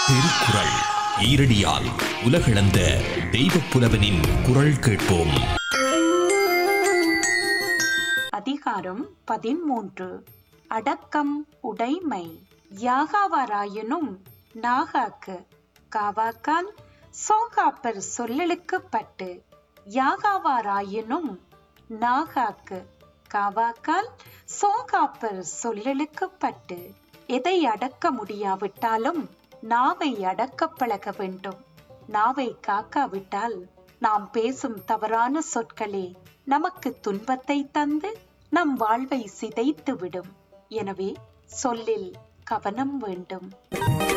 திருக்குறள் ஈரடியால் உலகளந்த தெய்வப் புலவனின் குரல் கேட்போம். அதிகாரம் 13. அடக்கம் உடைமை. யாகாவாராயினும் நாகாக்கு காவாக்கால் சோகாப்பர் சொல்லலுக்குப்பட்டு யாகாவாராயினும் நாகாக்கு காவாக்கால் சோகாப்பர் சொல்லலுக்குப்பட்டு. எதை அடக்க முடியாவிட்டாலும் நாவை அடக்கப் பழக வேண்டும். நாவை காக்காவிட்டால் நாம் பேசும் தவறான சொற்களே நமக்கு துன்பத்தை தந்து நம் வாழ்வை சிதைத்து விடும். எனவே சொல்லில் கவனம் வேண்டும்.